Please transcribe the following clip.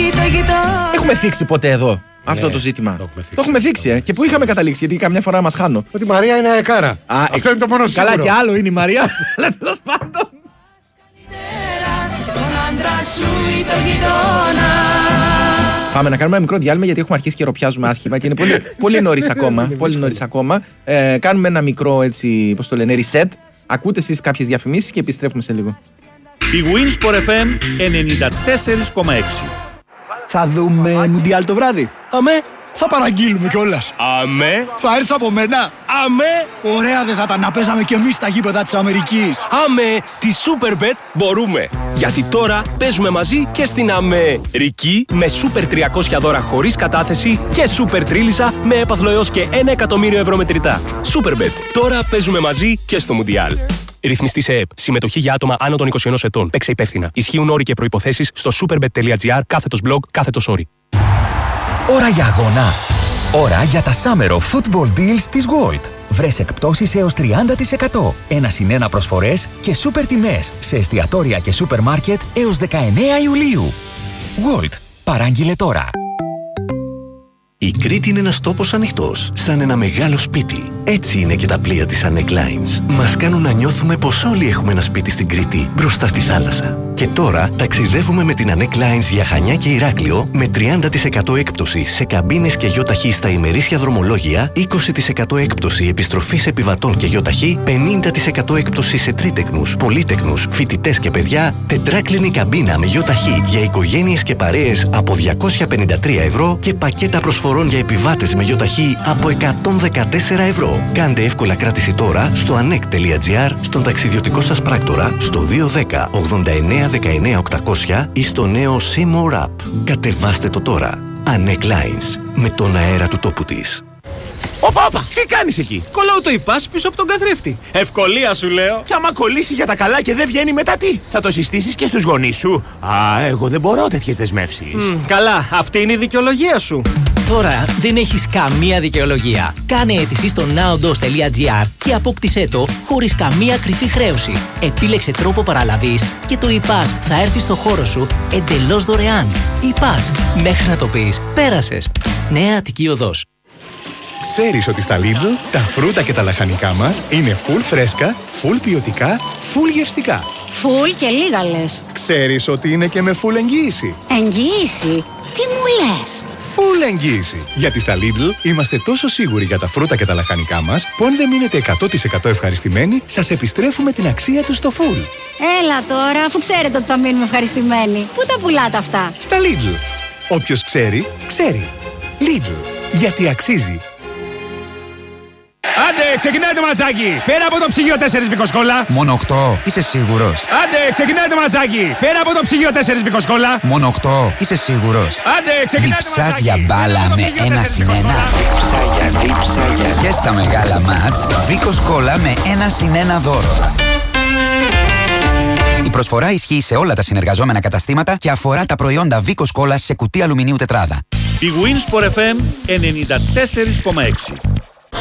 Έχουμε θίξει ποτέ εδώ αυτό το ζήτημα? Το έχουμε θίξει, και πού είχαμε καταλήξει, γιατί καμιά φορά μας χάνω. Ότι η Μαρία είναι αεκάρα. Αυτό είναι το μόνο σίγουρο. Καλά, και άλλο είναι η Μαρία. Αλλά τέλος πάντων. Πάμε να κάνουμε ένα μικρό διάλειμμα, γιατί έχουμε αρχίσει και ροπιάζουμε άσχημα και είναι πολύ νωρίς ακόμα. Πολύ νωρίς ακόμα. Κάνουμε ένα μικρό, έτσι, πώς το λένε, reset. Ακούτε εσείς κάποιες διαφημίσεις και επιστρέφουμε σε λίγο. Η Winsport FM 94,6. Θα δούμε Μουντιάλ το βράδυ. Αμέ. Θα παραγγείλουμε κιόλας. Αμέ. Θα έρθει από μένα. Αμέ. Ωραία δεν θα ήταν να παίζαμε κι εμείς στα γήπεδα της Αμερικής. Αμέ. Τη Superbet μπορούμε. Γιατί τώρα παίζουμε μαζί και στην Αμερική με Super 300 δώρα χωρίς κατάθεση και Super Τρίλισσα με έπαθλο έως και 1 εκατομμύριο ευρώ μετρητά. Superbet. Τώρα παίζουμε μαζί και στο Μουντιάλ. Ρυθμιστή σε ΕΕΠ. Συμμετοχή για άτομα άνω των 21 ετών. Παίξε υπεύθυνα. Ισχύουν όροι και προϋποθέσεις στο superbet.gr/blog/story. Ώρα για αγώνα. Ώρα για τα Summer of Football Deals της World. Βρες εκπτώσεις έως 30%. 1+1 προσφορές και σούπερ τιμές σε εστιατόρια και σούπερ μάρκετ έως 19 Ιουλίου. World. Παράγγειλε τώρα. Η Κρήτη είναι ένας τόπος ανοιχτός, σαν ένα μεγάλο σπίτι. Έτσι είναι και τα πλοία της Anek Lines. Μας κάνουν να νιώθουμε πως όλοι έχουμε ένα σπίτι στην Κρήτη, μπροστά στη θάλασσα. Και τώρα ταξιδεύουμε με την Anek Lines για Χανιά και Ηράκλειο με 30% έκπτωση σε καμπίνες και γιοταχή στα ημερήσια δρομολόγια, 20% έκπτωση επιστροφής επιβατών και γιοταχή, 50% έκπτωση σε τρίτεκνους, πολύτεκνους, φοιτητές και παιδιά, τετράκλινη καμπίνα με γιοταχή για οικογένειες και παρέες από 253 ευρώ και πακέτα προσφορών για επιβάτες με γιοταχή από 114 ευρώ. Κάντε εύκολα κράτηση τώρα στο anek.gr, στον ταξιδιωτικό σας πράκτορα, στο 210 89 19 800 ή στο νέο Seymour App. Κατεβάστε το τώρα. Anek Lines. Με τον αέρα του τόπου της. Όπα, τι κάνεις εκεί? Κολλάω το υπάς πίσω από τον καθρέφτη. Ευκολία σου λέω. Και άμα κολλήσει για τα καλά και δεν βγαίνει μετά τι? Θα το συστήσεις και στους γονείς σου? Εγώ δεν μπορώ τέτοιες δεσμεύσεις. Καλά, αυτή είναι η δικαιολογία σου. Τώρα δεν έχεις καμία δικαιολογία. Κάνε αίτηση στο nowdos.gr και απόκτησέ το χωρίς καμία κρυφή χρέωση. Επίλεξε τρόπο παραλαβής και το ΙΠΑΣ θα έρθει στο χώρο σου εντελώς δωρεάν. ΙΠΑΣ. Μέχρι να το πεις, πέρασες. Νέα Αττική Οδός. Ξέρεις ότι στα Lidl τα φρούτα και τα λαχανικά μας είναι full φρέσκα, full ποιοτικά, full γευστικά. Full και λίγα λες. Ξέρεις ότι είναι και με full εγγύηση. Εγγύηση? Τι μου λες? Full εγγύηση. Γιατί στα Lidl είμαστε τόσο σίγουροι για τα φρούτα και τα λαχανικά μας που αν δεν μείνετε 100% ευχαριστημένοι, σας επιστρέφουμε την αξία τους στο full. Έλα τώρα, αφού ξέρετε ότι θα μείνουμε ευχαριστημένοι. Πού τα πουλάτε αυτά? Στα Lidl. Όποιος ξέρει, ξέρει. Lidl. Γιατί αξίζει. Άντε, ξεκινάει το ματσάκι! Φέρα από το ψυγείο 4 βικοσκόλα! Μόνο 8, είσαι σίγουρος? Άντε, ξεκινάει το ματσάκι! Φέρα από το ψυγείο 4 βικοσκόλα! Μόνο 8, είσαι σίγουρος? Άντε, ξεκινάει το ματσάκι! Διψάς για μπάλα με 1+1. Δίψα. Και στα μεγάλα μάτς, Βίκοσκόλα με 1+1 δώρο. Η προσφορά ισχύει σε όλα τα συνεργαζόμενα καταστήματα και αφορά τα προϊόντα Βίκοσκόλα σε κουτί αλουμινίου τετράδα. Η Winsport FM 94,6.